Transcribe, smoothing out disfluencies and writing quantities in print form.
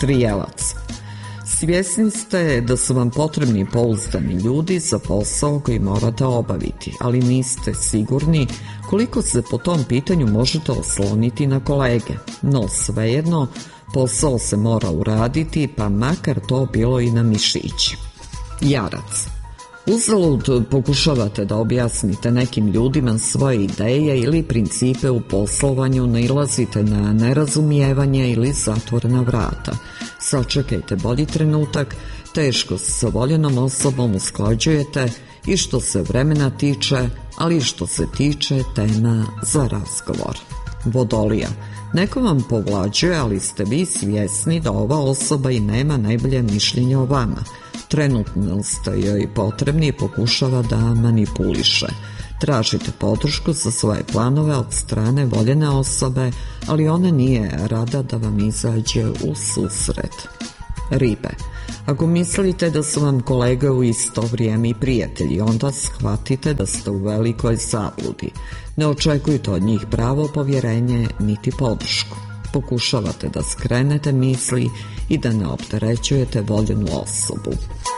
Strijelac. Svjesni ste da su vam potrebni pouzdani ljudi za posao koji morate obaviti, ali niste sigurni koliko se po tom pitanju možete osloniti na kolege. No svejedno, posao se mora uraditi, pa makar to bilo i na mišić. Jarac. Uzalud pokušavate da objasnite nekim ljudima svoje ideje ili principe u poslovanju, nailazite na nerazumijevanje ili zatvorena vrata. Sačekajte bolji trenutak, teško se sa voljenom osobom usklađujete i što se vremena tiče, ali i što se tiče tema za razgovor. Vodolija. Neko vam povlađuje, ali ste vi svjesni da ova osoba i nema najbolje mišljenje o vama. Trenutno ste joj potrebni i pokušava da manipuliše. Tražite podršku za svoje planove od strane voljene osobe, ali ona nije rada da vam izađe u susret. Ribe. Ako mislite da su vam kolege u isto vrijeme i prijatelji, onda shvatite da ste u velikoj zabludi. Ne očekujte od njih pravo povjerenje niti podršku. Pokušavate da skrenete misli i da ne opterećujete voljenu osobu.